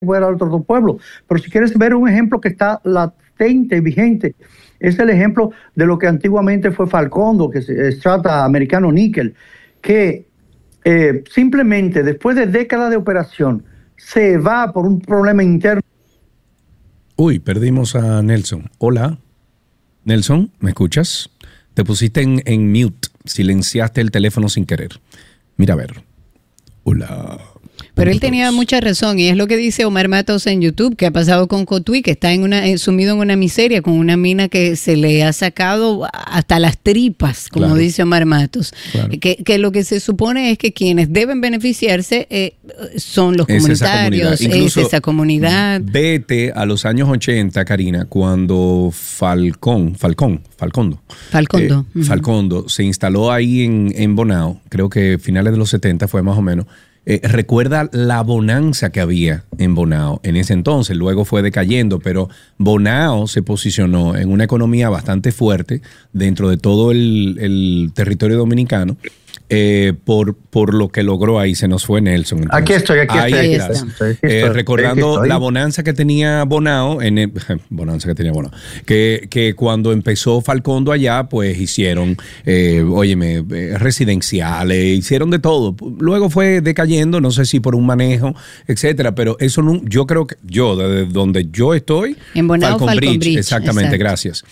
fuera otro pueblo. Pero si quieres ver un ejemplo que está latente y vigente, es el ejemplo de lo que antiguamente fue Falcondo, que se trata americano níquel, que simplemente después de décadas de operación se va por un problema interno. Uy, perdimos a Nelson. Hola, Nelson, ¿me escuchas? Te pusiste en mute, silenciaste el teléfono sin querer. Mira, a ver. Hola. Pero él tenía mucha razón, y es lo que dice Omar Matos en YouTube, que ha pasado con Cotuí, que está sumido en una miseria, con una mina que se le ha sacado hasta las tripas, como claro, dice Omar Matos. Claro. Que lo que se supone es que quienes deben beneficiarse son los comunitarios, es esa comunidad. Vete a los años 80, Karina, cuando Falcondo se instaló ahí en Bonao, creo que finales de los 70 fue más o menos. Recuerda la bonanza que había en Bonao en ese entonces, luego fue decayendo, pero Bonao se posicionó en una economía bastante fuerte dentro de todo el territorio dominicano. Por lo que logró ahí. Se nos fue Nelson. Entonces, aquí estoy. Recordando la bonanza que tenía Bonao, que cuando empezó Falcondo allá, pues hicieron, residenciales, hicieron de todo. Luego fue decayendo, no sé si por un manejo, etcétera, pero eso no, yo creo que desde donde yo estoy, en Bonao, Falcon Bridge. Exactamente, exacto. Gracias.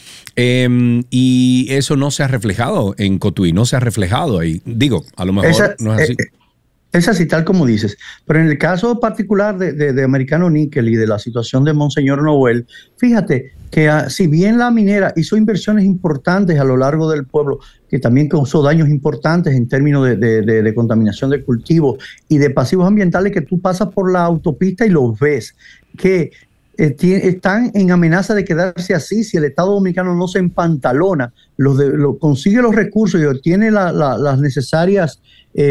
Y eso no se ha reflejado en Cotuí, no se ha reflejado ahí. Digo, a lo mejor no es así. Es así, tal como dices. Pero en el caso particular de Americano Níquel y de la situación de Monseñor Noel, fíjate que si bien la minera hizo inversiones importantes a lo largo del pueblo, que también causó daños importantes en términos de contaminación de cultivos y de pasivos ambientales, que tú pasas por la autopista y los ves, que están en amenaza de quedarse así si el Estado Dominicano no se empantalona, consigue los recursos y obtiene las necesarias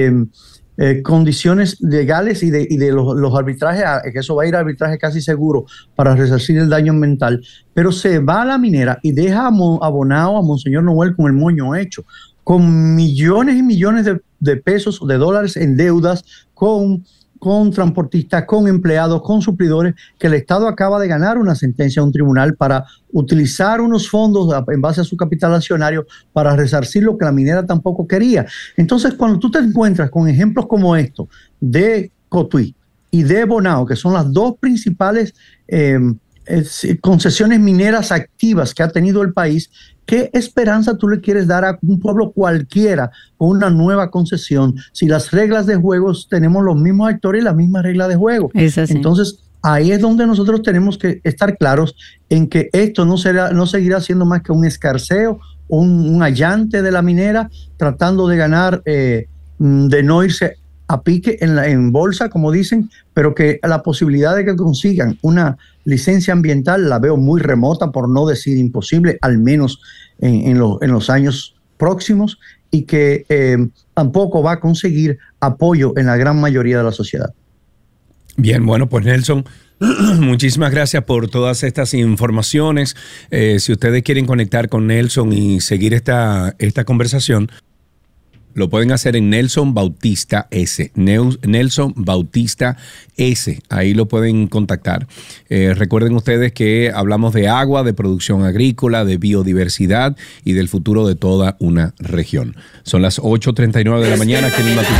condiciones legales y de los arbitrajes, que eso va a ir a arbitraje casi seguro para resarcir el daño ambiental, pero se va a la minera y deja abonado a Monseñor Noel con el moño hecho, con millones y millones de pesos, de dólares en deudas, con transportistas, con empleados, con suplidores, que el Estado acaba de ganar una sentencia a un tribunal para utilizar unos fondos en base a su capital accionario para resarcir lo que la minera tampoco quería. Entonces, cuando tú te encuentras con ejemplos como estos de Cotuí y de Bonao, que son las dos principales concesiones mineras activas que ha tenido el país, ¿qué esperanza tú le quieres dar a un pueblo cualquiera con una nueva concesión si las reglas de juego tenemos los mismos actores y las mismas reglas de juego? Entonces, ahí es donde nosotros tenemos que estar claros en que esto no seguirá siendo más que un escarceo, un allante de la minera tratando de ganar, de no irse a pique en bolsa, como dicen, pero que la posibilidad de que consigan una licencia ambiental la veo muy remota, por no decir imposible, al menos en los años próximos, y que tampoco va a conseguir apoyo en la gran mayoría de la sociedad. Bien, bueno, pues Nelson, muchísimas gracias por todas estas informaciones. Si ustedes quieren conectar con Nelson y seguir esta conversación, lo pueden hacer en Nelson Bautista S. Nelson Bautista S. Ahí lo pueden contactar. Recuerden ustedes que hablamos de agua, de producción agrícola, de biodiversidad y del futuro de toda una región. Son las 8:39 de la mañana aquí en